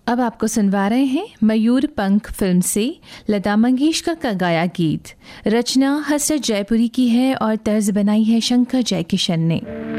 अब आपको सुनवा रहे हैं मयूर पंख फिल्म से लता मंगेशकर का गाया गीत। रचना हसरत जयपुरी की है और तर्ज बनाई है शंकर जयकिशन ने।